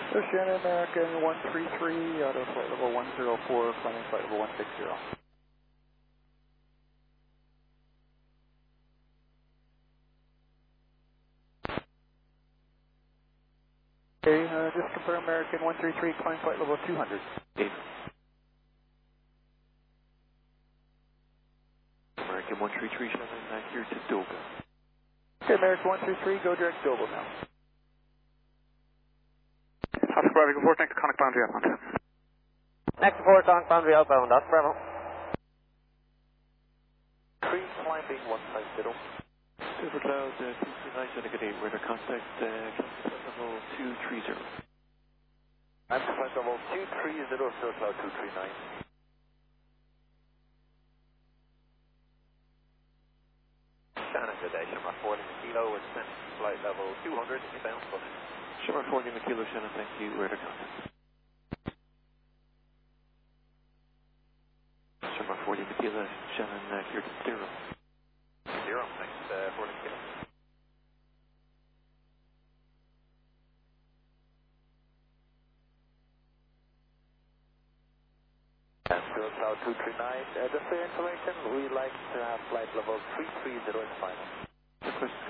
So Shannon, American 133, out of flight level 104, climbing flight level 160. Okay, just confirm American 133, climb flight level 200. Okay. American 133, Shannon, here to Doga. Okay, American 133, go direct Doble now. Oscar Bravo, report next to Conic Boundary outbound. Next report, Conic Boundary outbound, Oscar Bravo. 3, climbing 150. Silver Cloud 239, Shannon, good day, radar contact, flight level 230. I'm flight level 230, Silver Cloud 239. Shannon, good day, Shamrock 40 Kilo, we're descending to flight level 200, inbound footing. Shamrock 40 Kilo, Shannon, thank you, radar contact. Shamrock 40 Kilo, Shannon, here to 0. 0, thanks, 40 Kilo. And Silver Cloud 239, just for your information, we like to have flight level 330 in final. Request